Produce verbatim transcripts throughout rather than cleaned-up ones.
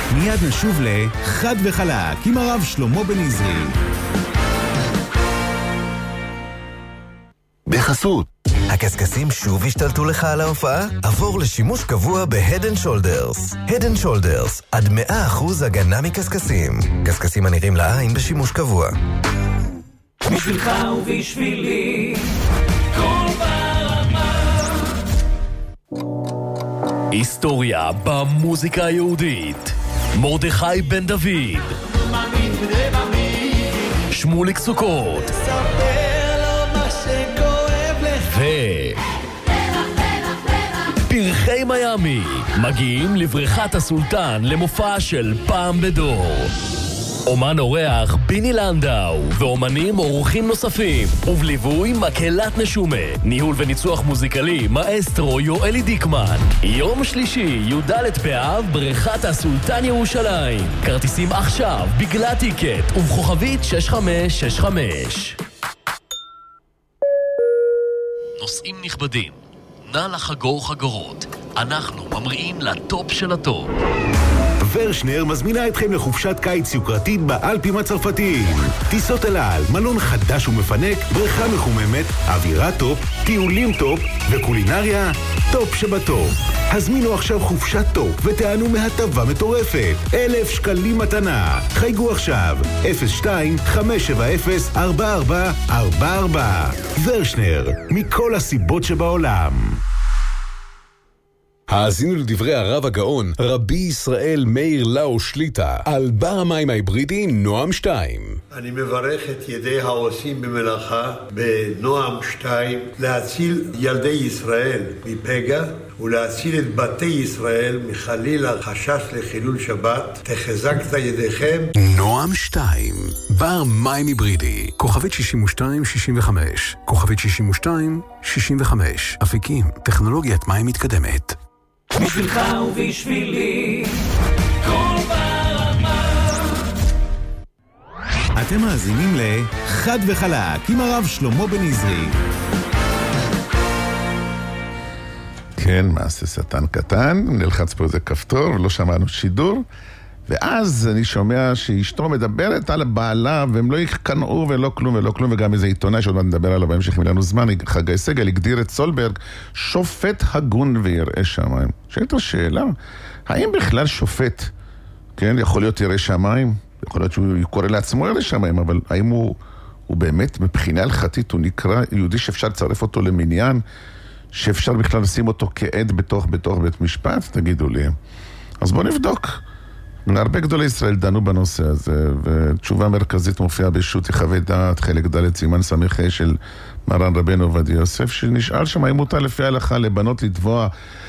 מיד נשוב לחד וחלק עם הרב שלמה בן עזרי. בחסות. הקסקסים שוב השתלטו לך על ההופעה? עבור לשימוש קבוע ב-Head and Shoulders. Head and Shoulders, עד מאה אחוז הגנה מקסקסים. קסקסים הנראים לעין בשימוש קבוע. בשבילך ובשבילי, כל ברמה. היסטוריה במוזיקה היהודית. מרדכי בן דוד, שמוליק סוכות ו... פרחי מיאמי מגיעים לבריכת הסולטן למופע של פעם בדור. אומן אורח ביני לנדאו ואומנים אורחים נוספים ובליווי מקהלת נשומה, ניהול וניצוח מוזיקלי מאסטרו יואלי דיקמן. יום שלישי י"ד באב, בריכת הסולטן ירושלים. כרטיסים עכשיו בגלל טיקט ובכוכבית שש חמש שש חמש. נוסעים נכבדים, נא לחגור חגורות, אנחנו ממריאים לטופ של הטופ. ורשנר מזמינה אתכם לחופשת קיץ יוקרתית באלפים הצרפתיים. טיסות אל על, מלון חדש ומפנק, בריכה מחוממת, אווירה טופ, טיולים טופ וקולינריה טופ שבטופ. הזמינו עכשיו חופשת טופ ותענו מהטבה מטורפת. אלף שקלים מתנה. חייגו עכשיו אפס שתיים חמש שבע אפס ארבע ארבע ארבע ארבע. ורשנר, מכל הסיבות שבעולם. האזינו לדברי הרב הגאון, רבי ישראל מאיר לאו שליטה, על בר המים ההיברידי נועם שתיים. אני מברך את ידי העושים במלאכה בנועם שתיים להציל ילדי ישראל מפגע ולהציל את בתי ישראל מחלילה חשש לחילול שבת. תחזקת ידיכם. נועם שתיים, בר מים היברידי, כוכבית שישים ושתיים שישים וחמש, כוכבית שישים ושתיים שישים וחמש, אפיקים, טכנולוגיית מים מתקדמת. בשבילך ובשבילי, כל ברמה. אתם מאזינים לחד וחלק עם הרב שלמה בן עזרי. כן, מעשה שטן קטן, נלחץ פה איזה כפתור ולא שמענו שידור, ואז אני שומע שאשתו מדברת על בעלה, והם לא יקנאו ולא כלום ולא כלום, וגם איזה עיתונאי שעוד מעט נדבר עליו בהמשך מילנו זמן, חגי סגל הגדיר את סולברג שופט הגון ויראה שמיים. שאלת השאלה, האם בכלל שופט, כן, יכול להיות יראה שמיים? יכול להיות שהוא קורא לעצמו יראה שמיים, אבל האם הוא, הוא באמת מבחינה הלכתית, הוא נקרא יהודי שאפשר לצרף אותו למניין, שאפשר בכלל לשים אותו כעד בתוך בתוך בית משפט? תגידו לי. אז בואו נבדוק. הרבה גדולי ישראל דנו בנושא הזה, ותשובה מרכזית מופיעה בשו"ת יחווה דעת, חלק ד' סימן סמ"ה של מרן רבנו עובדיה יוסף, שנשאל שם האם מותר לפי ההלכה לבנות לתבוע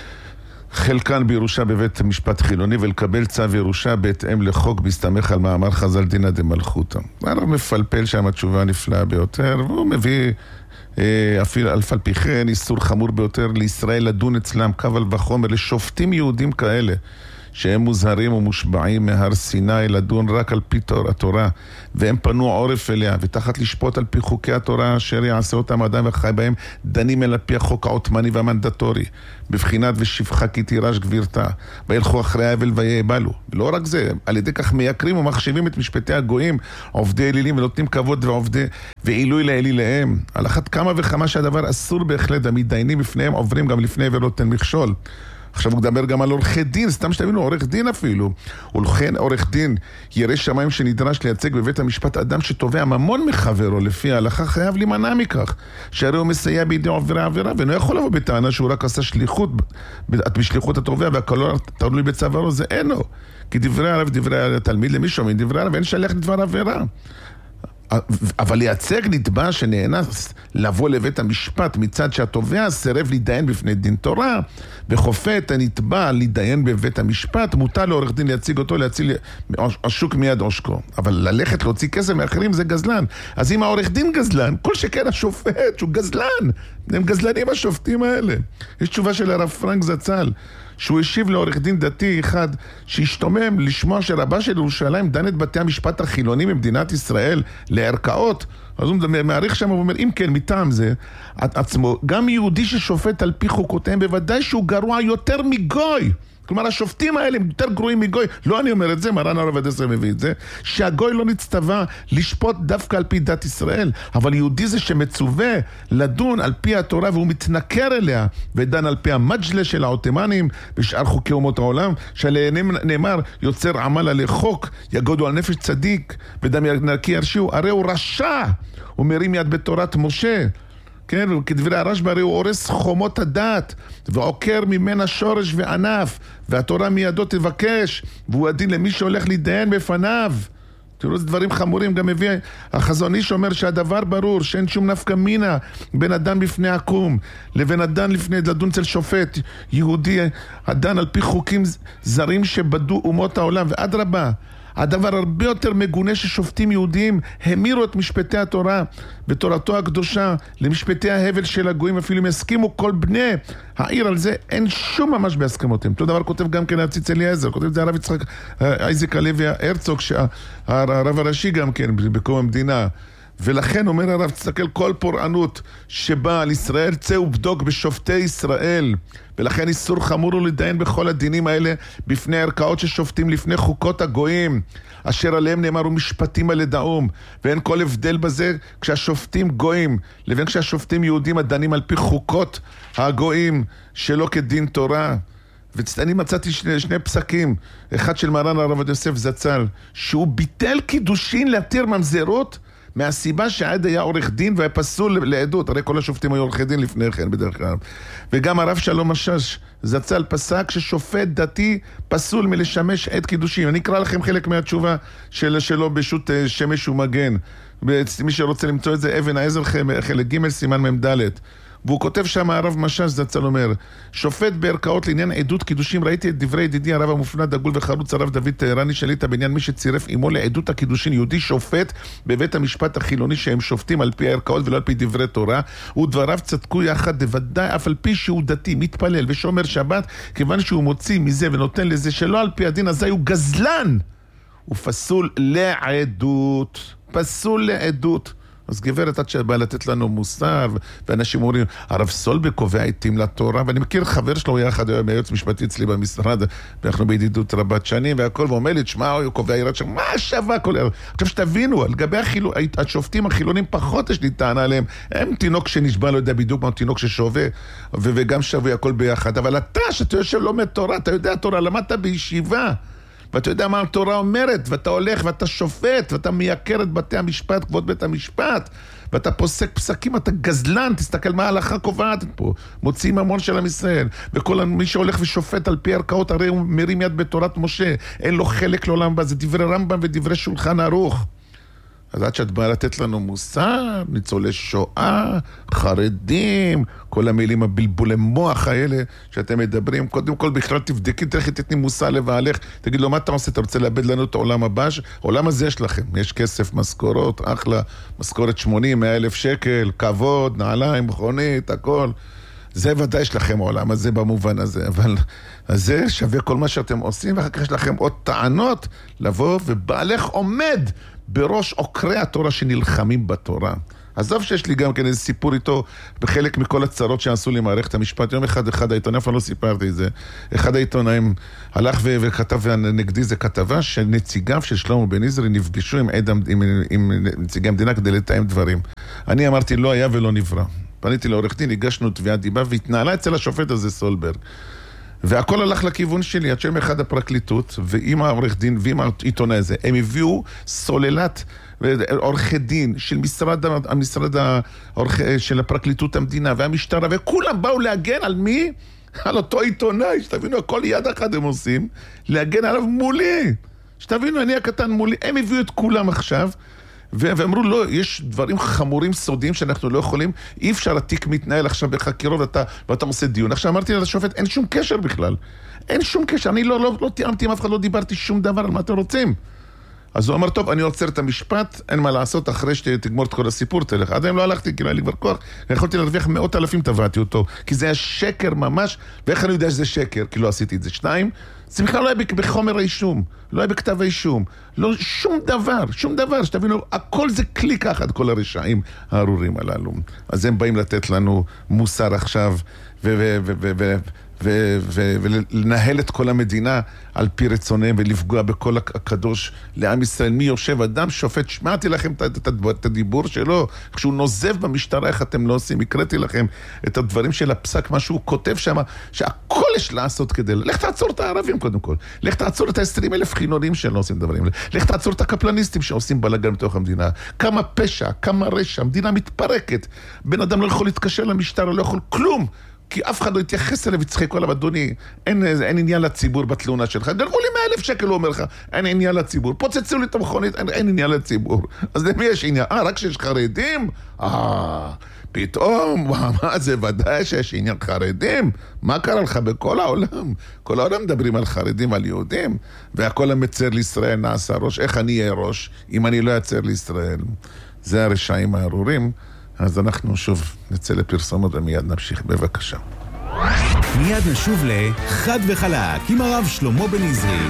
חלקן בירושה בבית משפט חילוני ולקבל צו ירושה בהתאם לחוק בהסתמך על מאמר חז"ל דינא דמלכותא. הרב מפלפל שם התשובה הנפלאה ביותר, והוא מביא אפילו אף על פי כן איסור חמור ביותר לישראל לדון אצלם קבל וחומר לשופטים יהודים כאלה שהם מוזהרים ומושבעים מהר סיני לדון רק על פי התורה, והם פנו עורף אליה, ותחת לשפוט על פי חוקי התורה אשר יעשה אותם אדם וחי בהם, דנים אל פי החוק העות'מאני והמנדטורי, בבחינת ושפחה כי תירש גבירתה, וילכו אחרי האבל ויאבלו. לא רק זה, על ידי כך מייקרים ומחשיבים את משפטי הגויים, עובדי אלילים, ונותנים כבוד ועובדי ועילוי לאליליהם. על אחת כמה וכמה שהדבר אסור בהחלט, המתדיינים בפניהם עוברים גם לפני ולא תן מכשול. עכשיו הוא מדבר גם על עורך דין, סתם שתבינו, עורך דין אפילו. ולכן עורך דין ירא שמיים שנדרש לייצג בבית המשפט אדם שתובע ממון מחברו לפי ההלכה חייב להימנע מכך, שהרי הוא מסייע בידי עבירה עבירה, ואינו יכול לבוא בטענה שהוא רק עשה שליחות, בשליחות התובע והקלון תלוי בצווארו, זה אינו. כי דברי הרב דברי התלמיד למי שומעים דברי הרב, אין שלח לדבר עבירה. אבל לייצג נתבע שנאנס לבוא לבית המשפט מצד שהתובע סירב להידיין בפני דין תורה, וחופה את הנתבע להידיין בבית המשפט, מותר לעורך דין להציג אותו, להציל השוק מיד עושקו. אבל ללכת להוציא כסף מאחרים זה גזלן. אז אם העורך דין גזלן, כל שכן השופט שהוא גזלן, הם גזלנים השופטים האלה. יש תשובה של הרב פרנק זצ"ל, שהוא השיב לעורך דין דתי אחד שהשתומם לשמוע שרבה של ירושלים דן את בתי המשפט החילוני במדינת ישראל לערכאות. אז הוא מעריך שם ואומר, אם כן, מטעם זה עצמו, גם יהודי ששופט על פי חוקותיהם בוודאי שהוא גרוע יותר מגוי. כלומר, השופטים האלה הם יותר גרועים מגוי. לא אני אומר את זה, מרן הרב עובדיה יוסף מביא את זה, שהגוי לא נצטווה לשפוט דווקא על פי דת ישראל, אבל יהודי זה שמצווה לדון על פי התורה, והוא מתנכר אליה, ודן על פי המג'לה של העות'מאנים, ושאר חוקי אומות העולם, שעליהם נאמר, יוצר עמל עלי חוק, יגודו על נפש צדיק, ודם נקי ירשיעו, הרי הוא רשע, הוא מרים יד בתורת משה, כן, וכדברי הרשב"א, הרי הוא הורס חומות הדת, ועוקר ממנה שורש וענף, והתורה מידו תבקש, והוא הדין למי שהולך להידיין בפניו. תראו, זה דברים חמורים. גם מביא החזון איש אומר שהדבר ברור, שאין שום נפקא מינה בין אדם בפני עקום לבין אדם לפני לדון אצל שופט יהודי, אדם על פי חוקים זרים שבדו אומות העולם. ואדרבה, הדבר הרבה יותר מגונה ששופטים יהודיים המירו את משפטי התורה ותורתו הקדושה למשפטי ההבל של הגויים, אפילו אם הסכימו כל בני העיר על זה, אין שום ממש בהסכמותים. אותו דבר כותב גם כן הציץ אליעזר, כותב את זה הרב יצחק אייזק הלוי הרצוג, שהרב הראשי גם כן בקום המדינה. ולכן אומר הרב, תסתכל, כל פורענות שבאה על ישראל, צא ובדוק בשופטי ישראל. ולכן איסור חמור הוא לדיין בכל הדינים האלה בפני ערכאות ששופטים לפני חוקות הגויים, אשר עליהם נאמרו משפטים על ידעום. ואין כל הבדל בזה כשהשופטים גויים לבין כשהשופטים יהודים הדנים על פי חוקות הגויים שלא כדין תורה. ואני מצאתי שני, שני פסקים, אחד של מרן הרב עובדיה יוסף זצ"ל, שהוא ביטל קידושין להתיר ממזרות, מהסיבה שהעד היה עורך דין והיה פסול לעדות. הרי כל השופטים היו עורכי דין לפני כן בדרך כלל. וגם הרב שלום משאש זצ"ל פסק ששופט דתי פסול מלשמש עד קידושין. אני אקרא לכם חלק מהתשובה של, שלו בשו"ת שמש ומגן. מי שרוצה למצוא את זה, אבן העזר חלק ג' סימן ממד. והוא כותב שם, הרב משאש זצ"ל אומר, שופט בערכאות לעניין עדות קידושים, ראיתי את דברי ידידי הרב המופלא דגול וחרוץ הרב דוד טהרני שליט"א בעניין מי שצירף עמו לעדות הקידושין יהודי שופט בבית המשפט החילוני שהם שופטים על פי הערכאות ולא על פי דברי תורה, ודבריו צדקו יחד בוודאי, אף על פי שהוא דתי, מתפלל ושומר שבת, כיוון שהוא מוציא מזה ונותן לזה שלא על פי הדין הזה הוא גזלן, הוא פסול לעדות, פסול לעדות. אז גברת, עד שבא לתת לנו מוסר, ואנשים אומרים, הרב סולברג קובע עיתים לתורה, ואני מכיר חבר שלו יחד, היה מהיועץ משפטי אצלי במשרד, ואנחנו בידידות רבת שנים, והכל, ואומר לי, תשמע, הוא קובע עירת שם, מה שווה כל ערך? עכשיו שתבינו, על גבי החילו, השופטים החילונים פחות יש לי טענה עליהם, הם תינוק שנשבע, לא יודע בדיוק מה תינוק ששווה, וגם שווה הכל ביחד, אבל אתה, שאתה יושב לומד תורה, אתה יודע תורה, למדת בישיבה, ואתה יודע מה התורה אומרת, ואתה הולך ואתה שופט, ואתה מייקר את בתי המשפט, כבוד בית המשפט, ואתה פוסק פסקים, אתה גזלן, תסתכל מה ההלכה קובעת פה, מוציאים המון של עם ישראל, וכל מי שהולך ושופט על פי ערכאות, הרי הוא מרים יד בתורת משה, אין לו חלק לעולם בה, זה דברי רמב"ם ודברי שולחן ערוך. אז עד שאת באה לתת לנו מוסר, ניצולי שואה, חרדים, כל המילים הבלבולי מוח האלה שאתם מדברים, קודם כל בכלל תבדקי, תלכי תתני מוסר לבעלך, תגיד לו מה אתה עושה, אתה רוצה לאבד לנו את העולם הבא? העולם הזה יש לכם, יש כסף, משכורות, אחלה, משכורת שמונים, מאה אלף שקל, כבוד, נעליים, מכונית, הכל. זה ודאי יש לכם העולם הזה במובן הזה, אבל זה שווה כל מה שאתם עושים, ואחר כך יש לכם עוד טענות לבוא, ובעלך עומד בראש עוקרי התורה שנלחמים בתורה. עזוב שיש לי גם כן איזה סיפור איתו בחלק מכל הצרות שעשו לי מערכת המשפט. יום אחד, אחד העיתונאים, אף פעם לא סיפרתי את זה, אחד העיתונאים הלך ו- וכתב נגדי זה כתבה שנציגיו של שלמה בן עזרי נפגשו עם, עם, עם, עם נציגי המדינה כדי לתאם דברים. אני אמרתי לא היה ולא נברא. פניתי לעורך דין, הגשנו תביעת דיבה והתנהלה אצל השופט הזה סולברג. והכל הלך לכיוון שלי, עד שם אחד הפרקליטות, ועם העורך דין ועם העיתונאי הזה, הם הביאו סוללת עורכי דין של משרד, המשרד העורכי, של הפרקליטות המדינה והמשטרה, וכולם באו להגן על מי? על אותו עיתונאי, שתבינו, הכל יד אחד הם עושים, להגן עליו מולי. שתבינו, אני הקטן מולי, הם הביאו את כולם עכשיו, ואמרו, לא, יש דברים חמורים סודיים שאנחנו לא יכולים, אי אפשר, התיק מתנהל עכשיו בחקירות ואתה, ואתה עושה דיון. עכשיו אמרתי לשופט, אין שום קשר בכלל. אין שום קשר, אני לא, לא, לא תיאמתי עם אף אחד, לא דיברתי שום דבר על מה אתם רוצים. אז הוא אמר, טוב, אני עוצר את המשפט, אין מה לעשות, אחרי שתגמור את כל הסיפור, תלך. עד היום לא הלכתי, כי לא היה לי כבר כוח, יכולתי להרוויח מאות אלפים, תבעתי אותו, כי זה היה שקר ממש, ואיך אני יודע שזה שקר, כי לא עשיתי את זה. שניים, זה בכלל לא היה בחומר האישום, לא היה בכתב האישום, לא שום דבר, שום דבר, שתבינו, הכל זה קליק אחד, כל הרשעים הארורים הללו. אז הם באים לתת לנו מוסר עכשיו, ו- ו- ו- ו- ו- ו- ו- ולנהל את כל המדינה על פי רצונם ולפגוע בכל הקדוש לעם ישראל. מי יושב? אדם שופט, שמעתי לכם את, את, את הדיבור שלו, כשהוא נוזב במשטרה, איך אתם לא עושים? הקראתי לכם את הדברים של הפסק, מה שהוא כותב שם, שהכל יש לעשות כדי, לך תעצור את הערבים קודם כל, לך תעצור את ה-עשרים אלף חילונים שלא עושים דברים, לך תעצור את הקפלניסטים שעושים בלגן בתוך המדינה, כמה פשע, כמה רשע, המדינה מתפרקת, בן אדם לא יכול להתקשר למשטרה, לא יכול כלום, כי אף אחד לא יתייחס אליו ויצחק עליו, אדוני, אין, אין עניין לציבור בתלונה שלך, גנבו לי מאה אלף שקל, הוא אומר לך, אין עניין לציבור, פוצצו לי את המכונית, אין, אין עניין לציבור, אז למי יש עניין? אה, רק שיש חרדים? אה, פתאום, מה זה, ודאי שיש עניין חרדים? מה קרה לך בכל העולם? כל העולם מדברים על חרדים, על יהודים, והכל המצר לישראל נעשה ראש, איך אני אהיה ראש, אם אני לא אצר לישראל? זה הרשעים הארורים. אז אנחנו שוב נצא לפרסומות ומיד נמשיך, בבקשה. מיד נשוב לחד וחלק עם הרב שלמה בן עזרי.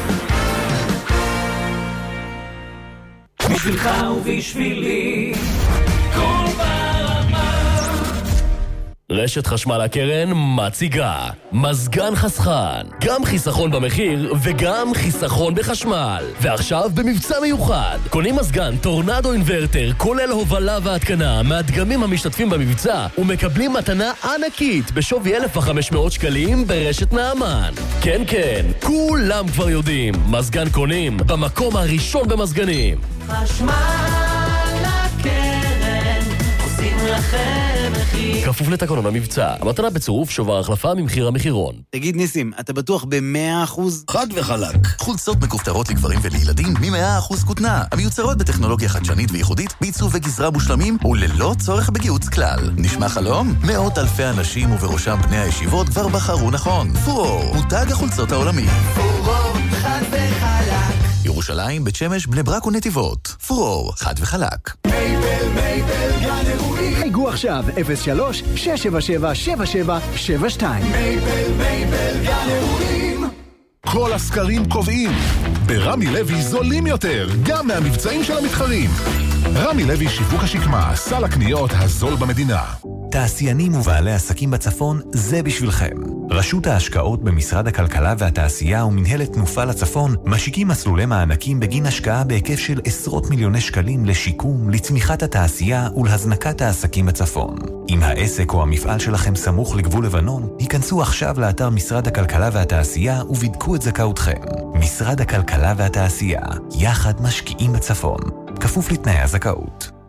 בשבילך ובשבילי כל ברמה. רשת חשמל הקרן מציגה מזגן חסכן, גם חיסכון במחיר וגם חיסכון בחשמל. ועכשיו במבצע מיוחד, קונים מזגן טורנדו אינברטר כולל הובלה והתקנה מהדגמים המשתתפים במבצע ומקבלים מתנה ענקית בשווי אלף וחמש מאות שקלים ברשת נעמן. כן כן, כולם כבר יודעים, מזגן קונים במקום הראשון במזגנים. חשמל הקרן עושים לכם מחיר. כפוף לתקנון המבצע, המתנה בצירוף שובר החלפה ממחיר המחירון. תגיד ניסים, אתה בטוח ב-מאה אחוז? חד וחלק. חולצות מכופתרות לגברים ולילדים מ-מאה אחוז כותנה, המיוצרות בטכנולוגיה חדשנית וייחודית, בעיצוב וגזרה מושלמים וללא צורך בגיוץ כלל. נשמע חלום? מאות אלפי אנשים ובראשם בני הישיבות כבר בחרו נכון. פורור, מותג החולצות העולמי. פורור, חד וחלק. ירושלים, בית שמש, בני ברק ונתיבות. פורור, חד וחלק. מייבל, מייבל, גן אירועים. חייגו עכשיו אפס שלוש שש שבע שבע שבע שבע שבע שתיים. מייבל, מייבל, גן אירועים. כל הסקרים קובעים, ברמי לוי זולים יותר, גם מהמבצעים של המתחרים. רמי לוי שיווק השקמה, סל הקניות הזול במדינה. תעשיינים ובעלי עסקים בצפון, זה בשבילכם. רשות ההשקעות במשרד הכלכלה והתעשייה ומנהלת תנופה לצפון משיקים מסלולי מענקים בגין השקעה בהיקף של עשרות מיליוני שקלים לשיקום, לצמיחת התעשייה ולהזנקת העסקים בצפון. אם העסק או המפעל שלכם סמוך לגבול לבנון, היכנסו עכשיו לאתר משרד הכלכלה והתעשייה ובדקו את זכאותכם. משרד הכלכלה והתעשייה, יחד משקיעים בצפון. כפוף לתנאי הזכאות.